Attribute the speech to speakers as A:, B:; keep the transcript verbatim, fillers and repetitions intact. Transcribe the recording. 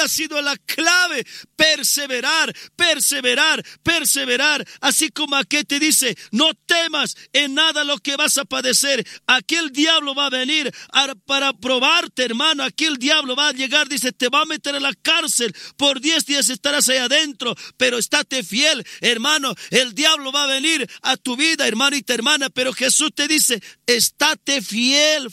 A: ha sido la clave. Perseverar, perseverar, perseverar. Así como aquí te dice, no temas en nada lo que vas a padecer. Aquí el diablo va a venir a, para probarte, hermano. Aquí el diablo va a llegar, dice, te va a meter a la cárcel. Por diez días estarás ahí adentro, pero estate fiel, hermano. El diablo va a venir a tu vida, hermanita, hermana, pero Jesús te dice, estate fiel,